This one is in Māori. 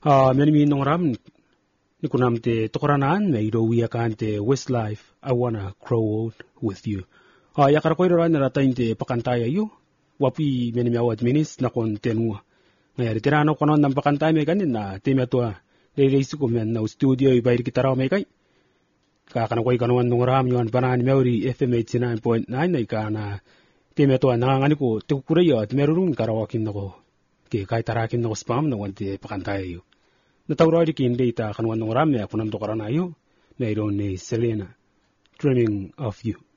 Many nong ram ni kunam te tokoranan me ido wia kan te Westlife. I wanna grow old with you. Yakar ko ira na ratain te pakantaya yo. Wapi many awat minis na kon tenua. Ngaya tirano konon ng pakantay me kanin na tema to leleisi ko men na studio ibayr kita raw me kay. Kakana ko ikanuan nung ram yon banan Memory FM 89.9 na ikana tema to nangangani ko tukurayo at merurun karawakin nako. Ke kay tarakin nako spam na wante pakantay yo. Natawro di kin data kanuan nung ram me kunam to karanayo. Mayroon ni Selena Dreaming of You.